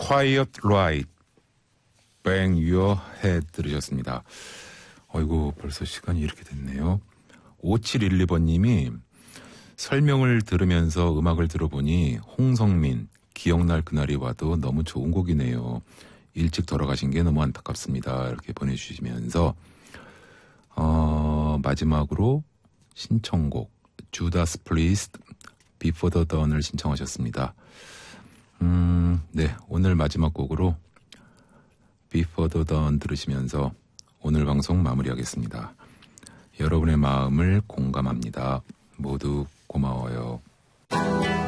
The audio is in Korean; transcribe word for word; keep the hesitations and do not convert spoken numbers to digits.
Quiet Riot, Bang Your Head 들으셨습니다. 어이구, 벌써 시간이 이렇게 됐네요. 오칠일이 번님이 설명을 들으면서 음악을 들어보니 홍성민, 기억날 그날이 와도 너무 좋은 곡이네요. 일찍 돌아가신 게 너무 안타깝습니다. 이렇게 보내주시면서 어, 마지막으로 신청곡 주다스 프리스트 Before the Dawn을 신청하셨습니다. 음, 네, 오늘 마지막 곡으로 Before the Dawn 들으시면서 오늘 방송 마무리하겠습니다. 여러분의 마음을 공감합니다. 모두 고마워요.